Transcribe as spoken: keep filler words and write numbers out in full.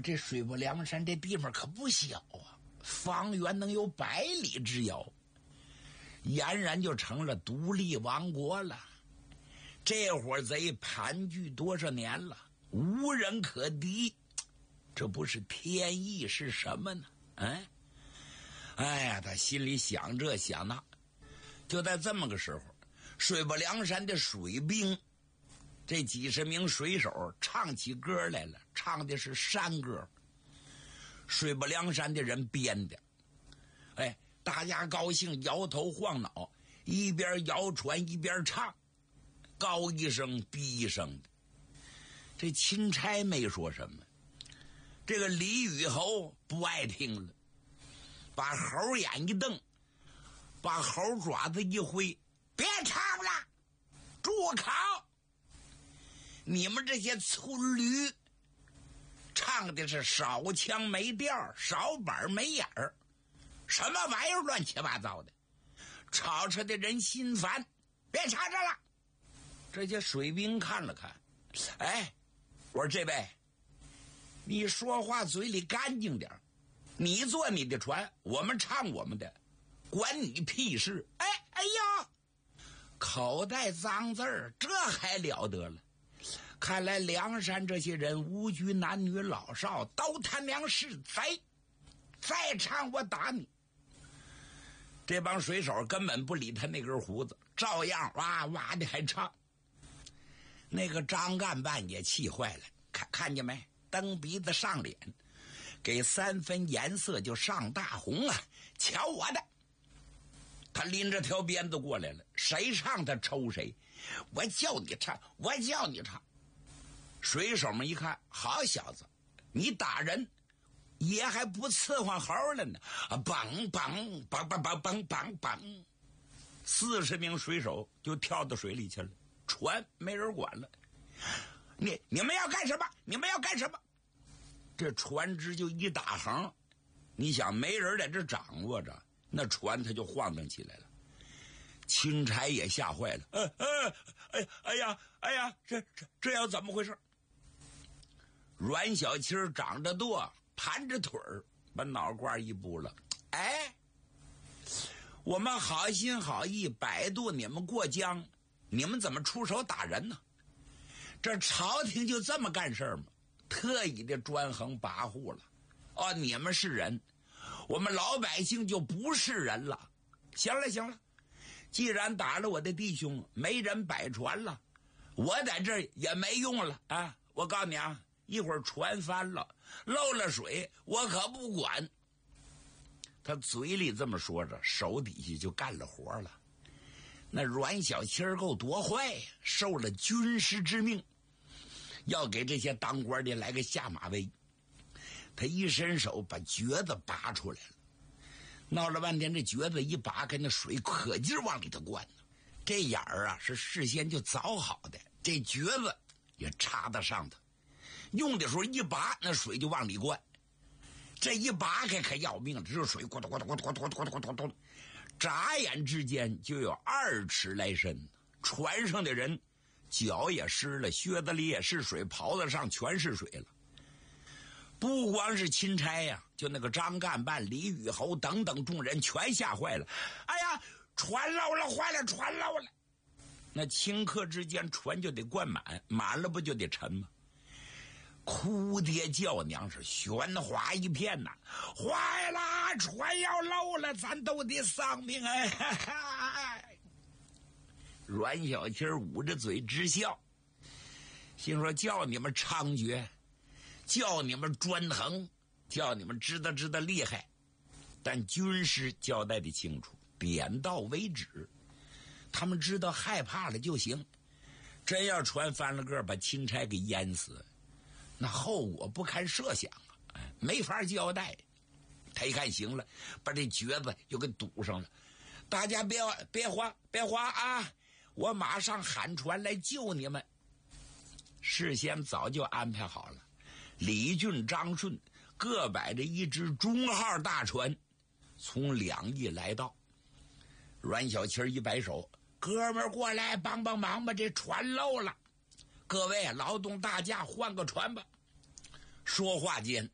这水泊梁山这地方可不小啊，方圆能有百里之遥，俨然就成了独立王国了。这伙贼盘踞多少年了，无人可敌，这不是天意是什么呢？哎，哎呀，他心里想这想那。就在这么个时候，水泊梁山的水兵这几十名水手唱起歌来了，唱的是山歌，水泊梁山的人编的。哎，大家高兴，摇头晃脑，一边摇船一边唱，高一声低一声的。这钦差没说什么，这个李宇侯不爱听了，把猴眼一瞪，把猴爪子一挥，别唱了，住口！你们这些粗驴，唱的是少腔没调，少板没眼儿，什么玩意儿乱七八糟的，吵吵的人心烦，别唱这了。这些水兵看了看，哎，我说这位，你说话嘴里干净点，你坐你的船，我们唱我们的，管你屁事！哎哎呀，口袋脏字儿，这还了得了！看来梁山这些人无拘男女老少，都他娘是贼！再唱我打你！这帮水手根本不理他那根胡子，照样哇哇的还唱。那个张干办也气坏了，看看见没？蹬鼻子上脸，给三分颜色就上大红啊！瞧我的！他拎着条鞭子过来了，谁唱他抽谁，我叫你唱，我叫你唱。水手们一看，好小子，你打人也还不伺候猴了呢！啊，梆梆梆梆梆梆梆梆，四十名水手就跳到水里去了，船没人管了。你你们要干什么？你们要干什么？这船只就一打横，你想没人在这掌握着，那船它就晃荡起来了。钦差也吓坏了，呃呃，哎哎呀哎呀，这这这要怎么回事？阮小七长着舵，盘着腿儿，把脑瓜一拨了。哎，我们好心好意摆渡你们过江，你们怎么出手打人呢？这朝廷就这么干事儿吗？特意的专横跋扈了。哦，你们是人，我们老百姓就不是人了。行了行了，既然打了我的弟兄，没人摆船了，我在这儿也没用了啊！我告诉你啊，一会儿船翻了，漏了水，我可不管。他嘴里这么说着，手底下就干了活了。那阮小七儿够多坏呀，受了军师之命，要给这些当官的来个下马威。他一伸手把橛子拔出来了，闹了半天，这橛子一拔开，那水可劲往里头灌呢。这眼儿啊是事先就凿好的，这橛子也插得上头，用的时候一拔，那水就往里灌。这一拔开可要命了，这水咕嘟咕嘟咕嘟咕嘟咕嘟咕嘟咕嘟，眨眼之间就有二尺来深。船上的人脚也湿了，靴子里也是水，袍子上全是水了。不光是钦差呀、啊，就那个张干办、李宇侯等等众人全吓坏了。哎呀，船漏了，坏了，船漏了！那顷刻之间船就得灌满，满了不就得沉吗？哭爹叫娘是喧哗一片呐、啊！坏了，船要漏了，咱都得丧命哎！哈哈，阮小七捂着嘴直笑，心说叫你们猖獗，叫你们专横，叫你们知道知道厉害，但军师交代的清楚，点到为止。他们知道害怕了就行，真要船翻了个把钦差给淹死，那后果不堪设想啊，没法交代。他一看行了，把这橛子又给堵上了。大家别别慌别慌啊，我马上喊船来救你们。事先早就安排好了，李俊、张顺各摆着一只中号大船，从两翼来到。阮小七一摆手，哥们儿过来帮帮忙吧，这船漏了，各位劳动大驾换个船吧。说话间，